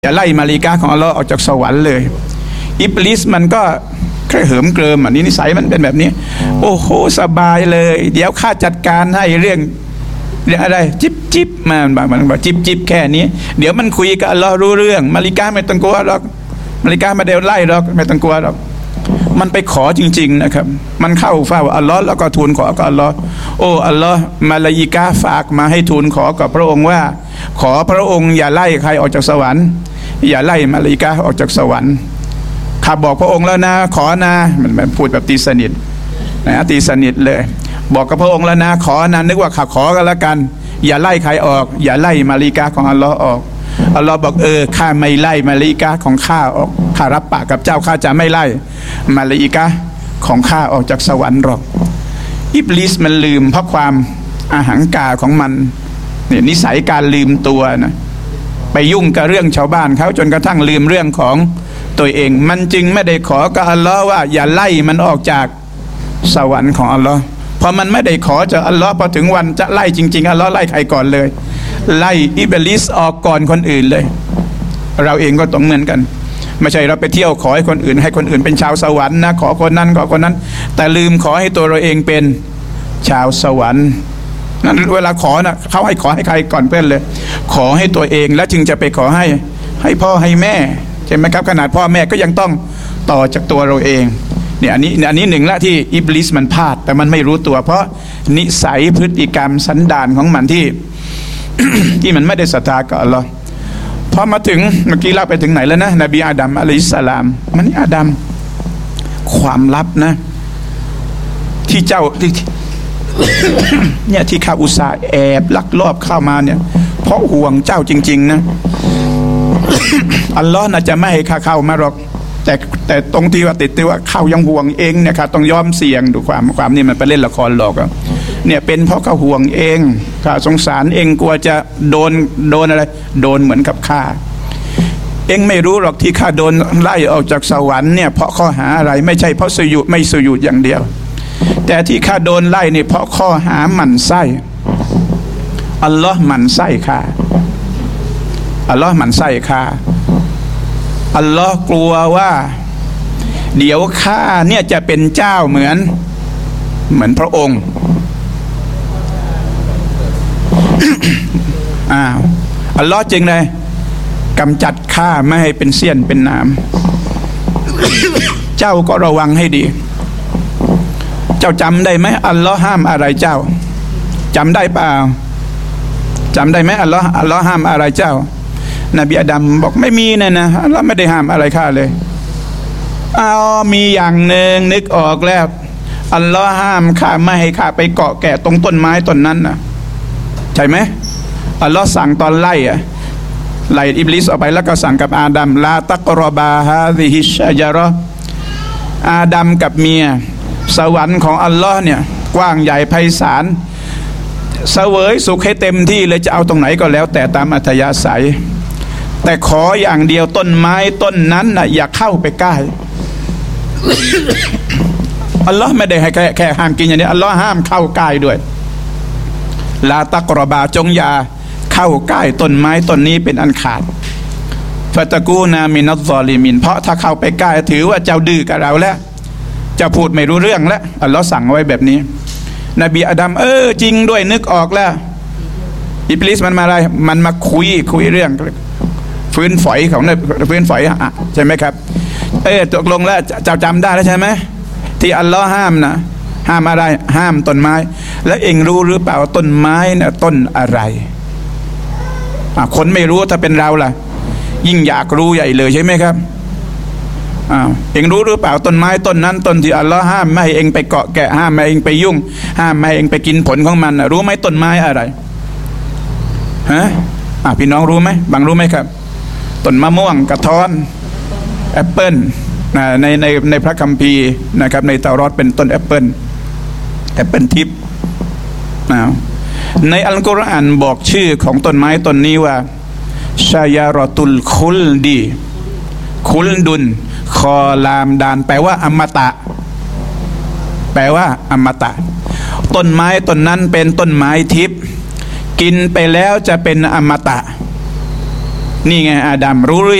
จะไล่มาลิกาของอัลลอฮ์ออกจากสวรรค์เลยอิบลิสมันก็แค่เหิมเกริมอันนี้นิสัยมันเป็นแบบนี้โอ้โหสบายเลยเดี๋ยวข้าจัดการให้เรื่องอะไรจิบมันบอกจิบแค่นี้เดี๋ยวมันคุยกับอัลลอฮ์รู้เรื่องมาลิกาไม่ต้องกลัวหรอกมาลิกาไม่ได้ไล่หรอกไม่ต้องกลัวหรอกมันไปขอจริงๆนะครับมันเข้าเฝ้าอัลลอฮ์แล้วก็ทูลขอกับอัลลอฮ์โอ้อัลลอฮ์มาลาอิกาฝากมาให้ทูลขอกับพระองค์ว่าขอพระองค์อย่าไล่ใครออกจากสวรรค์อย่าไล่มาลาอิกาออกจากสวรรค์ข้าบอกพระองค์แล้วนะขอนะมันพูดแบบตีสนิทนะตีสนิทเลยบอกกับพระองค์แล้วนะขอนะนึกว่าข้าขอกันแล้วกันอย่าไล่ใครออกอย่าไล่มาลาอิกาของอัลลอฮ์ออกอัลลอฮ์บอกข้าไม่ไล่มาลาอิกาของข้าออกข้ารับปากกับเจ้าข้าจะไม่ไล่มาลาอิกาของข้าออกจากสวรรค์หรอกอิบลิสมันลืมเพราะความอาหังการของมันเนี่ยนิสัยการลืมตัวนะไปยุ่งกับเรื่องชาวบ้านเขาจนกระทั่งลืมเรื่องของตัวเองมันจึงไม่ได้ขอกับอัลลอฮ์ว่าอย่าไล่มันออกจากสวรรค์ของอัลลอฮ์เพราะมันไม่ได้ขอจากอัลลอฮ์พอถึงวันจะไล่จริงๆอัลลอฮ์ไล่ใครก่อนเลยไล่อิบลิสออกก่อนคนอื่นเลยเราเองก็ต้องเหมือนกันไม่ใช่เราไปเที่ยวขอให้คนอื่นเป็นชาวสวรรค์นะขอคนนั้นขอคนนั้นแต่ลืมขอให้ตัวเราเองเป็นชาวสวรรค์นั่นเวลาขอนะเขาให้ขอให้ใครก่อนเพื่อนเลยขอให้ตัวเองแล้วจึงจะไปขอให้พ่อให้แม่ใช่ไหมครับขนาดพ่อแม่ก็ยังต้องต่อจากตัวเราเองเนี่ยอันนี้หนึ่งละที่อิบลิสมันพลาดแต่มันไม่รู้ตัวเพราะนิสัยพฤติกรรมสันดานของมันที่ ที่มันไม่ได้ศรัทธากับอัลลอฮ์พอมาถึงเมื่อกี้เล่าไปถึงไหนแล้วนะนบีอาดัมอะลัยฮิสสลามมันนี่อาดัมความลับนะที่เจ้าเนี่ยที่ข้าอุตส่าห์แอบลักลอบเข้ามาเนี่ยเพราะห่วงเจ้าจริงๆนะ อัลลอฮ์น่าจะไม่ให้ข้าเข้ามาหรอกแต่ตรงที่ว่าติดตัวเข้ายังห่วงเองเนี่ยครับต้องยอมเสี่ยงดูความนี่มันไปเล่นละครหลอกเนี่ยเป็นเพราะข้าห่วงเองข้าสงสารเองกลัวจะโดนอะไรโดนเหมือนกับข้าเองไม่รู้หรอกที่ข้าโดนไล่ออกจากสวรรค์เนี่ยเพราะข้อหาอะไรไม่ใช่เพราะไม่สุญูดอย่างเดียวแต่ที่ข้าโดนไล่เนี่ยเพราะข้อหาหมั่นไส้อัลลอฮ์หมั่นไส้ข้าอัลลอฮ์หมั่นไส้ข้าอัลลอฮ์กลัวว่าเดี๋ยวข้าเนี่ยจะเป็นเจ้าเหมือนพระองค์ อัลลอฮ์จึงเลยกำจัดข้าไม่ให้เป็นเสี้ยนเป็นน้ำ เจ้าก็ระวังให้ดีเจ้าจำได้ไหมอัลลอฮ์ห้ามอะไรเจ้าจำได้เปล่าจำได้ไหมอัลลอฮ์ห้ามอะไรเจ้านบีอาดัมบอกไม่มีนะอัลลอฮ์ไม่ได้ห้ามอะไรข้าเลยมีอย่างหนึ่งนึกออกแล้วอัลลอฮ์ห้ามข้าไม่ให้ข้าไปเกาะแกะตรงต้นไม้ต้นนั้นนะใช่ไหมอัลลอฮ์สั่งตอนไล่อิบลิสออกไปแล้วก็สั่งกับอาดัมลาตักรบาฮาซิฮิชะญะเราะห์อาดัมกับเมียสวรรค์ของอัลลอฮ์เนี่ยกว้างใหญ่ไพศาลเสวยสุขให้เต็มที่เลยจะเอาตรงไหนก็แล้วแต่ตามอัธยาศัยแต่ขออย่างเดียวต้นไม้ต้นนั้นน่ะอย่าเข้าไปใกล้ อัลลอฮ์ไม่ได้ให้แค่ห้ามกินอย่างนี้อัลลอฮ์ห้ามเข้าใกล้ด้วยลาตักรบาจงอย่าเข้าใกล้ต้นไม้ต้นนี้เป็นอันขาดฟะตะกูนามินัซซอลิมินเพราะถ้าเข้าไปใกล้ถือว่าเจ้าดื้อกับเราแล้วจะพูดไม่รู้เรื่องแล้วอัลลอฮ์สั่งไว้แบบนี้นบีอาดัมจริงด้วยนึกออกแล้วอิบลิสมันมาอะไรมันมาคุยเรื่องฟื้นฝอยของฟื้นฝอยใช่ไหมครับตกลงแล้วเจ้าจำได้แล้วใช่ไหมที่อัลลอฮ์ห้ามนะห้ามอะไรห้ามต้นไม้แล้วเองรู้หรือเปล่าต้นไม้เนี่ยต้นอะไรคนไม่รู้ถ้าเป็นเราล่ะยิ่งอยากรู้ใหญ่เลยใช่ไหมครับเองรู้หรือเปล่าต้นไม้ต้นนั้นต้นที่อัลลอฮ์ห้ามไม่ให้เองไปเกาะแกะห้ามไม่ให้เองไปยุ่งห้ามไม่ให้เองไปกินผลของมันรู้ไหมต้นไม้อะไรฮะพี่น้องรู้ไหมบางรู้ไหมครับต้นมะม่วงกระท้อนแอปเปิ้ลในพระคัมภีร์นะครับในเตารอดเป็นต้นแอปเปิ้ลทิพย์ในอัลกุรอานบอกชื่อของต้นไม้ต้นนี้ว่าชายารอตุลคุลดีคุลดุนคอลามดานแปลว่าอมตะต้นไม้ต้นนั้นเป็นต้นไม้ทิพย์กินไปแล้วจะเป็นอมตะนี่ไงอาดัมรู้หรือ